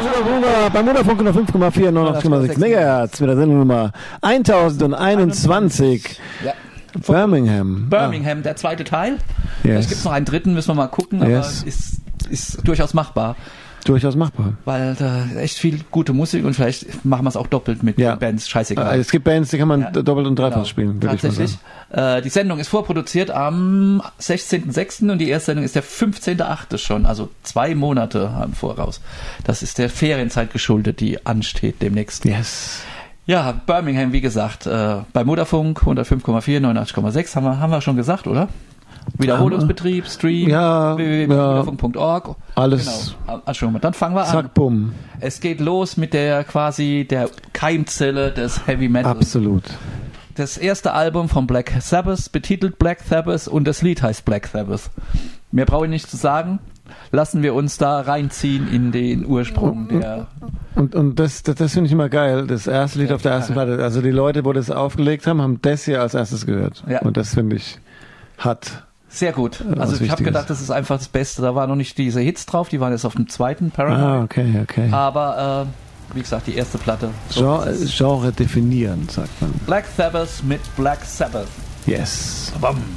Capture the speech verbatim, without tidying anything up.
beim Mutterfunk unter fünf Komma vier, neunundachtzig Komma sechs Megahertz mit der Sendung Nummer tausendeinundzwanzig. Ja. Birmingham. Birmingham, der zweite Teil. Yes. Vielleicht gibt es noch einen dritten, müssen wir mal gucken, aber Yes. ist, ist durchaus machbar. Durchaus machbar. Weil da echt viel gute Musik und vielleicht machen wir es auch doppelt mit Ja. den Bands, scheißegal. Es gibt Bands, die kann man Ja. doppelt und dreifach Genau. spielen, würde ich mal Tatsächlich. sagen. Äh, die Sendung ist vorproduziert am sechzehnten sechsten und die erste Sendung ist der fünfzehnten achten schon, also zwei Monate im Voraus. Das ist der Ferienzeit geschuldet, die ansteht demnächst. Yes. Ja, Birmingham, wie gesagt, äh, bei Mutterfunk hundertfünf Komma vier, neunundachtzig Komma sechs haben wir, haben wir schon gesagt, oder? Wiederholungsbetrieb, Stream, Ja, w w w punkt mutterfunk punkt org. Alles. Genau. Ah, schon mal. Dann fangen wir an. Zack, bumm. Es geht los mit der quasi der Keimzelle des Heavy Metal. Absolut. Das erste Album von Black Sabbath, betitelt Black Sabbath und das Lied heißt Black Sabbath. Mehr brauche ich nicht zu sagen. Lassen wir uns da reinziehen in den Ursprung der... Und, und das, das, das finde ich immer geil. Das erste Lied auf der ersten Platte. Also die Leute, wo das aufgelegt haben, haben das hier als erstes gehört. Ja. Und das finde ich hat... Sehr gut. Was Also ich habe Wichtiges. gedacht, das ist einfach das Beste. Da waren noch nicht diese Hits drauf, die waren jetzt auf dem zweiten Paranoid. Ah, okay, okay. Aber äh, wie gesagt, die erste Platte. So Genre, ist es. Genre definieren, sagt man. Black Sabbath mit Black Sabbath. Yes. Bam.